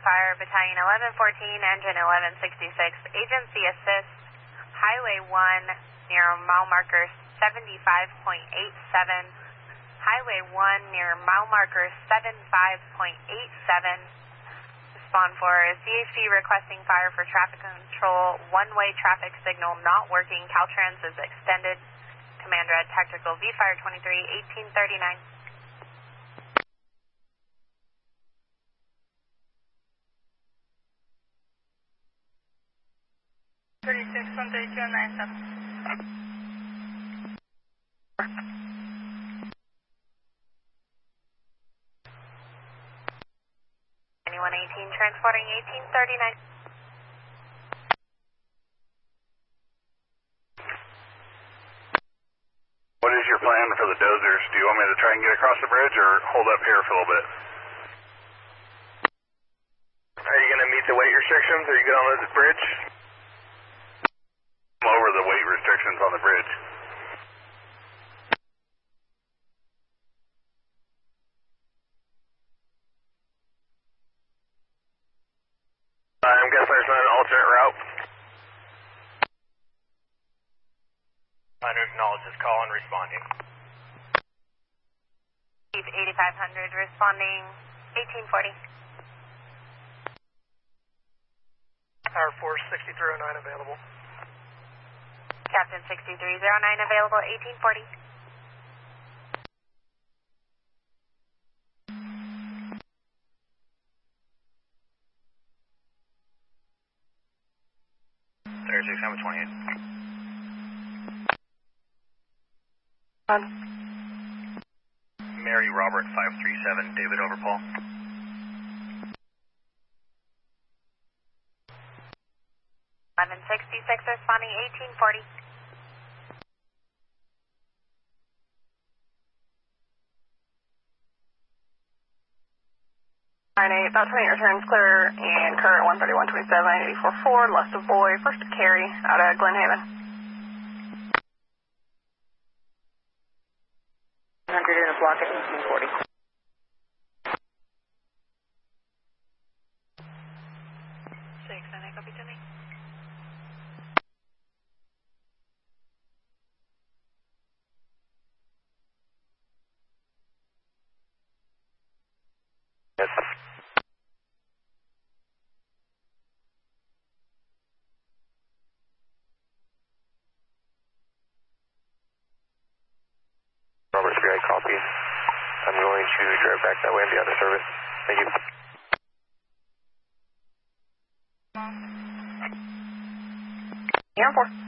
fire, Battalion 1114, Engine 1166, agency assist, Highway 1 near mile marker 75.87, Highway 1 near mile marker 75.87. Respond for CHD requesting fire for traffic control, one-way traffic signal not working, Caltrans is extended. Command Red Tactical V-Fire 23, 1839. 36, 132, 97. Anyone 18 transporting 1839. What is your plan for the dozers? Do you want me to try and get across the bridge or hold up here for a little bit? Are you going to meet the weight restrictions? Are you good on the bridge? I'm over the weight restrictions on the bridge. I'm guessing there's not an alternate route. I to acknowledge this call and responding. Chief 8500 responding 1840. Tower Force 6309 available. Captain 6309 available 1840. Mary Robert 537, David over Paul. Responding 1840. About 28 returns clear and current 131.27, 844, left of boy, first to carry out of Glen Haven. 100 in a block at 1840. Copy to me. Yes. Robert 3, I copy. I'm going to drive back that way and be out of service. Thank you. Air 4.